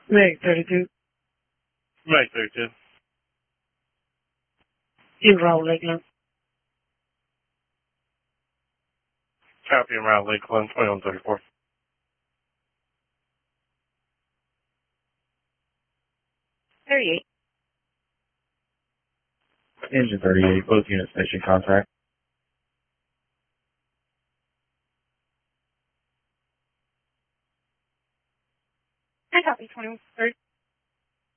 Meg 32. Meg 32. In Route Lakeland. Copy en route Lakeland 2134. Engine 38, both units mission contact. I copy 2130.